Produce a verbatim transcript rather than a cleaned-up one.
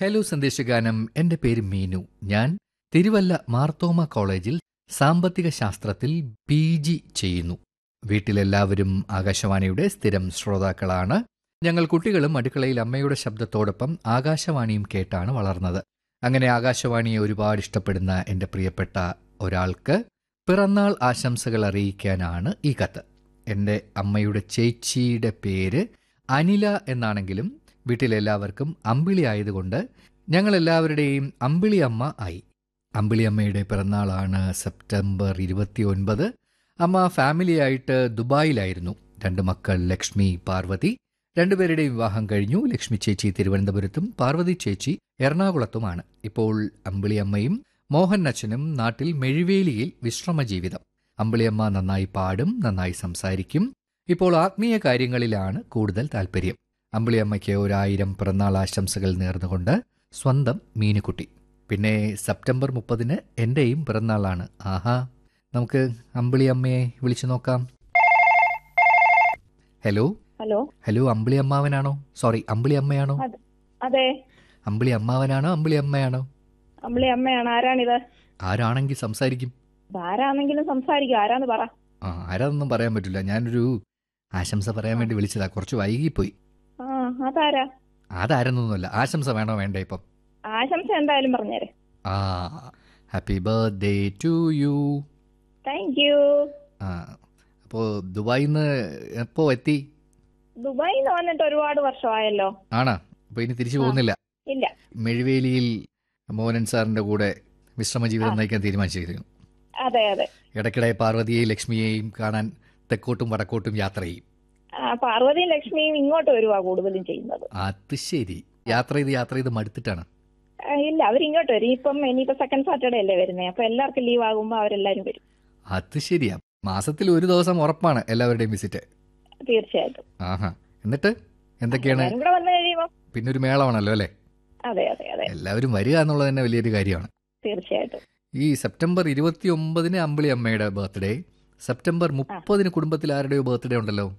Hello സന്ദേശഗാനം. എൻ്റെ പേര് മീനു. ഞാൻ തിരുവല്ല മാർത്തോമ കോളേജിൽ സാമ്പത്തിക ശാസ്ത്രത്തിൽ പി ജി ചെയ്യുന്നു. വീട്ടിലെല്ലാവരും ആകാശവാണിയുടെ സ്ഥിരം ശ്രോതാക്കളാണ്. ഞങ്ങൾ കുട്ടികളും അടുക്കളയിൽ അമ്മയുടെ ശബ്ദത്തോടൊപ്പം ആകാശവാണിയും കേട്ടാണ് വളർന്നത്. അങ്ങനെ ആകാശവാണിയെ ഒരുപാട് ഇഷ്ടപ്പെടുന്ന എൻ്റെ പ്രിയപ്പെട്ട ഒരാൾക്ക് പിറന്നാൾ ആശംസകൾ അറിയിക്കാനാണ് ഈ കത്ത്. എൻ്റെ അമ്മയുടെ ചേച്ചിയുടെ പേര് അനില എന്നാണെങ്കിലും വീട്ടിലെല്ലാവർക്കും അമ്പിളി ആയതുകൊണ്ട് ഞങ്ങളെല്ലാവരുടെയും അമ്പിളി അമ്മ ആയി. അമ്പിളിയമ്മയുടെ പിറന്നാളാണ് സെപ്റ്റംബർ ഇരുപത്തി ഒൻപത്. അമ്മ ഫാമിലിയായിട്ട് ദുബായിലായിരുന്നു. രണ്ട് മക്കൾ ലക്ഷ്മി, പാർവതി. രണ്ടുപേരുടെയും വിവാഹം കഴിഞ്ഞു. ലക്ഷ്മി ചേച്ചി തിരുവനന്തപുരത്തും പാർവതി ചേച്ചി എറണാകുളത്തുമാണ്. ഇപ്പോൾ അമ്പിളിയമ്മയും മോഹൻ അച്ഛനും നാട്ടിൽ മെഴുവേലിയിൽ വിശ്രമജീവിതം. അമ്പിളിയമ്മ നന്നായി പാടും, നന്നായി സംസാരിക്കും. ഇപ്പോൾ ആത്മീയ കാര്യങ്ങളിലാണ് കൂടുതൽ താല്പര്യം. അമ്പിളിയമ്മയ്ക്ക് ഒരായിരം പിറന്നാൾ ആശംസകൾ നേർന്നുകൊണ്ട് സ്വന്തം മീനുക്കുട്ടി. പിന്നെ സെപ്റ്റംബർ മുപ്പതിന് എൻ്റെയും പിറന്നാളാണ്. ആഹാ, നമുക്ക് അമ്പിളിയമ്മയെ വിളിച്ചു നോക്കാം. ഹലോ ഹലോ ഹലോ അമ്പിളി അമ്മാവനാണോ? സോറി, അമ്പിളി അമ്മയാണോ? അതെ, അമ്പിളി അമ്മാവനാണോ അമ്പിളി അമ്മയാണോ? അമ്പിളി അമ്മയാണ്. ആരാണിത്? ആരാണെങ്കിൽ സംസാരിക്കും. ആരാണെങ്കിലും സംസാരിക്കും. ആരാന്ന് പറ. ആ ആരാന്നൊന്നും പറയാൻ പറ്റില്ല. ഞാനൊരു ആശംസ പറയാൻ വേണ്ടി വിളിച്ചതാ. കുറച്ച് വൈകിപ്പോയി. ആ അതാരാ? അതാരെന്നൊന്നുമല്ല. ആശംസ വേണോ വേണ്ട ഇപ്പം? ആശംസ എന്തായാലും പറഞ്ഞേരെ. ആ happy birthday to you. Thank you. ആ അപ്പോൾ ദുബായിൽ നിന്ന് എപ്പോ എത്തി? ദുബായിൽ നിന്ന് വന്നിട്ട് ഒരുപാട് വർഷമായല്ലോ. ആണോ? അപ്പോൾ ഇനി തിരിച്ചു പോകുന്നില്ല? ഇല്ല. മെഴുവേലിയിൽ മോഹനൻ സാറിന്റെ കൂടെ വിശ്രമ ജീവിതം നയിക്കാൻ തീരുമാനിച്ചിരിക്കുന്നു. അതെ അതെ. ഇടയ്ക്കിടെ പാർവതിയെയും ലക്ഷ്മിയെയും കാണാൻ തെക്കോട്ടും വടക്കോട്ടും യാത്ര ചെയ്യും. പാർവതിയും ലക്ഷ്മിയും ഇങ്ങോട്ട് വരുവാ കൂടുതലും ചെയ്യുന്നത്. അത് ശരി. യാത്ര ചെയ്ത് യാത്ര ചെയ്ത് മടുത്തിട്ടാണ്? ഇല്ല, അവരിങ്ങോട്ട് വരും. ഇപ്പം ഇനിയിപ്പോ സെക്കൻഡ് സാറ്റർഡേ അല്ലേ വരുന്നത്. അപ്പൊ എല്ലാവർക്കും ലീവ് ആകുമ്പോ അവരെല്ലാരും വരും. അത് ശരിയാ. മാസത്തിൽ ഒരു ദിവസം ഉറപ്പാണ് എല്ലാവരുടെയും വിസിറ്റ്. തീർച്ചയായിട്ടും. ആഹാ. എന്നിട്ട് എന്തൊക്കെയാണ്? ഇവിടെ വന്നു കഴിയുമ്പോ പിന്നെ ഒരു മേളമാണല്ലോ അല്ലേ? അതെ അതെ അതെ. എല്ലാവരും വരിക എന്നുള്ളത് തന്നെ വലിയൊരു കാര്യമാണ്. തീർച്ചയായിട്ടും. ഈ സെപ്റ്റംബർ ഇരുപത്തി ഒമ്പതിന് അമ്പിളി അമ്മയുടെ ബർത്ത്ഡേ, സെപ്റ്റംബർ മുപ്പതിന് കുടുംബത്തിൽ ആരുടെയോ ബർത്ത്ഡേ ഉണ്ടല്ലോ.